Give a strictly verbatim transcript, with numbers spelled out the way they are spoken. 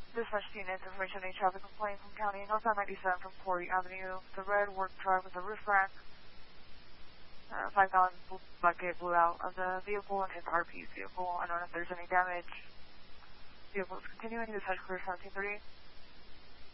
Dispatch units, information, a traffic complaint from County Northbound ninety-seven from Quarry Avenue. The red work truck with the roof rack, uh, five gallon bucket blew out of the vehicle and hit the R P's vehicle. I don't know if there's any damage. Vehicle is continuing. Dispatch clear seventeen thirty.